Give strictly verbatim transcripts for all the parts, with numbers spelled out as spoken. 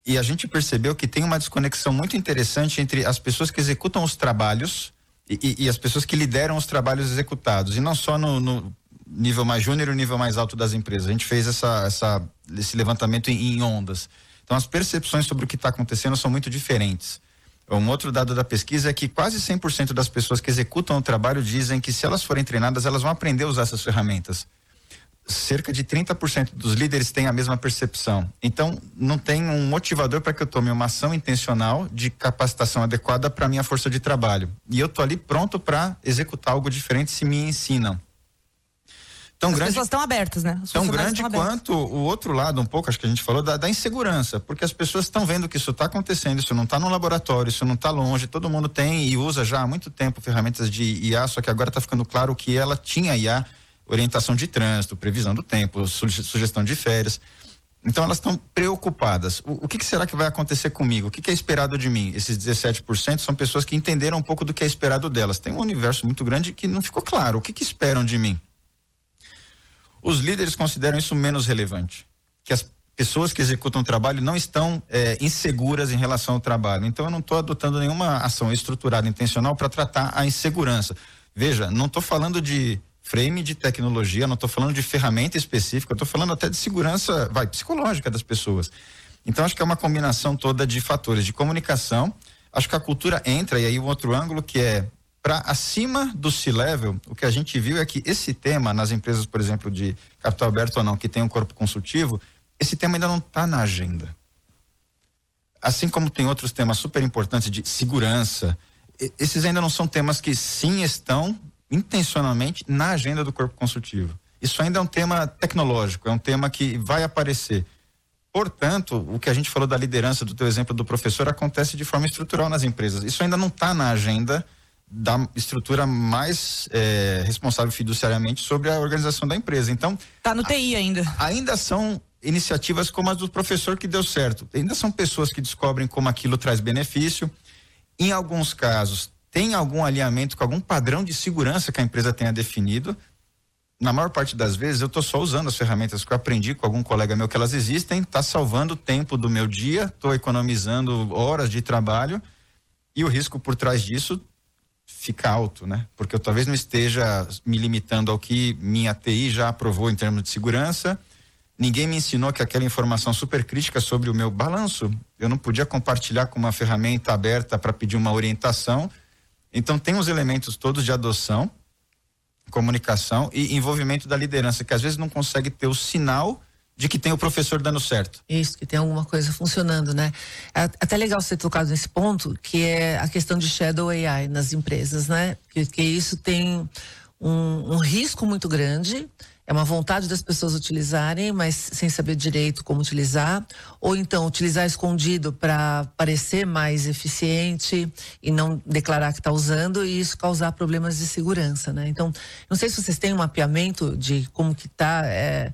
E a gente percebeu que tem uma desconexão muito interessante entre as pessoas que executam os trabalhos e, e, e as pessoas que lideram os trabalhos executados. E não só no, no nível mais júnior e o nível mais alto das empresas. A gente fez essa, essa, esse levantamento em, em ondas. Então as percepções sobre o que está acontecendo são muito diferentes. Um outro dado da pesquisa é que quase cem por cento das pessoas que executam o trabalho dizem que se elas forem treinadas, elas vão aprender a usar essas ferramentas. Cerca de trinta por cento dos líderes têm a mesma percepção. Então, não tem um motivador para que eu tome uma ação intencional de capacitação adequada para a minha força de trabalho. E eu estou ali pronto para executar algo diferente se me ensinam. Tão As grande, pessoas estão abertas, né? Os tão grande quanto o outro lado, um pouco, acho que a gente falou, da, da insegurança. Porque as pessoas estão vendo que isso está acontecendo, isso não está no laboratório, isso não está longe, todo mundo tem e usa já há muito tempo ferramentas de I A, só que agora está ficando claro que ela tinha I A, orientação de trânsito, previsão do tempo, sugestão de férias. Então elas estão preocupadas. O, o que, que será que vai acontecer comigo? O que, que é esperado de mim? Esses dezessete por cento são pessoas que entenderam um pouco do que é esperado delas. Tem um universo muito grande que não ficou claro. O que, que esperam de mim? Os líderes consideram isso menos relevante. Que as pessoas que executam o trabalho não estão é, inseguras em relação ao trabalho. Então eu não estou adotando nenhuma ação estruturada, intencional para tratar a insegurança. Veja, não estou falando de frame de tecnologia, não estou falando de ferramenta específica, eu estou falando até de segurança, vai, psicológica das pessoas. Então acho que é uma combinação toda de fatores de comunicação. Acho que a cultura entra, e aí um outro ângulo que é para acima do C-level, o que a gente viu é que esse tema nas empresas, por exemplo, de capital aberto ou não, que tem um corpo consultivo, esse tema ainda não está na agenda. Assim como tem outros temas super importantes de segurança, esses ainda não são temas que sim estão intencionalmente na agenda do corpo consultivo. Isso ainda é um tema tecnológico, é um tema que vai aparecer. Portanto, o que a gente falou da liderança, do teu exemplo do professor, acontece de forma estrutural nas empresas. Isso ainda não está na agenda da estrutura mais é, responsável fiduciariamente sobre a organização da empresa. Então, tá no T I ainda. Ainda são iniciativas como as do professor que deu certo. Ainda são pessoas que descobrem como aquilo traz benefício. Em alguns casos, tem algum alinhamento com algum padrão de segurança que a empresa tenha definido. Na maior parte das vezes, eu estou só usando as ferramentas que eu aprendi com algum colega meu que elas existem, está salvando o tempo do meu dia, estou economizando horas de trabalho e o risco por trás disso fica alto, né? Porque eu talvez não esteja me limitando ao que minha T I já aprovou em termos de segurança. Ninguém me ensinou que aquela informação super crítica sobre o meu balanço, eu não podia compartilhar com uma ferramenta aberta para pedir uma orientação. Então tem os elementos todos de adoção, comunicação e envolvimento da liderança, que às vezes não consegue ter o sinal de que tem o professor dando certo. Isso, que tem alguma coisa funcionando, né? É até legal você ter tocado nesse ponto, que é a questão de Shadow A I nas empresas, né? Que, que isso tem um, um risco muito grande, é uma vontade das pessoas utilizarem, mas sem saber direito como utilizar, ou então utilizar escondido para parecer mais eficiente e não declarar que está usando, e isso causar problemas de segurança, né? Então, não sei se vocês têm um mapeamento de como que está... É,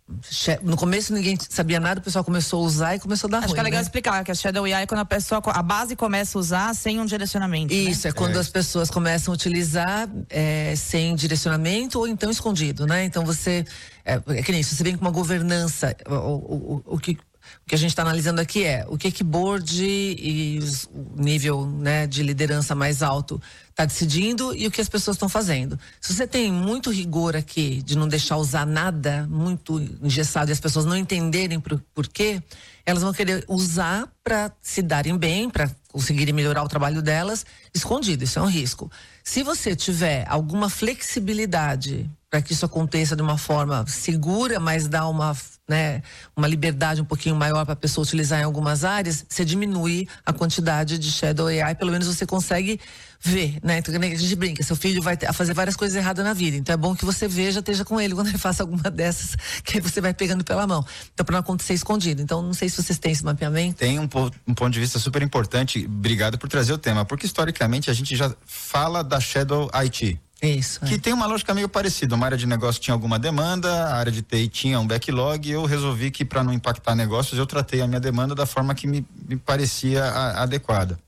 no começo ninguém sabia nada, o pessoal começou a usar e começou a dar ruim. Acho que é legal, né, explicar que a Shadow A I é quando a pessoa, a base começa a usar sem um direcionamento. Isso, né? é quando é. as pessoas começam a utilizar é, sem direcionamento ou então escondido, né? Então você, é, é que nem isso, você vem com uma governança, o, o, o, o que... O que a gente está analisando aqui é o que que board e os, o nível, né, de liderança mais alto está decidindo e o que as pessoas estão fazendo. Se você tem muito rigor aqui de não deixar usar nada muito engessado e as pessoas não entenderem por, por quê, elas vão querer usar para se darem bem, para conseguirem melhorar o trabalho delas, escondido. Isso é um risco. Se você tiver alguma flexibilidade para que isso aconteça de uma forma segura, mas dá uma, né, uma liberdade um pouquinho maior para a pessoa utilizar em algumas áreas, você diminui a quantidade de Shadow A I, pelo menos você consegue ver, né? Então, a gente brinca, seu filho vai ter, a fazer várias coisas erradas na vida, então é bom que você veja, esteja com ele quando ele faça alguma dessas, que aí você vai pegando pela mão. Então, para não acontecer escondido. Então, não sei se vocês têm esse mapeamento. Tem um, um ponto de vista super importante, obrigado por trazer o tema, porque historicamente a gente já fala da Shadow I T. Isso, que é. tem uma lógica meio parecida. Uma área de negócio tinha alguma demanda, a área de T I tinha um backlog, e eu resolvi que, para não impactar negócios, eu tratei a minha demanda da forma que me, me parecia a, adequada.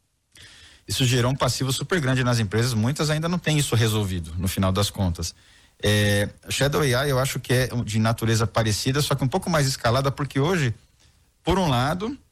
Isso gerou um passivo super grande nas empresas, muitas ainda não têm isso resolvido, no final das contas. É, Shadow A I eu acho que é de natureza parecida, só que um pouco mais escalada, porque hoje, por um lado,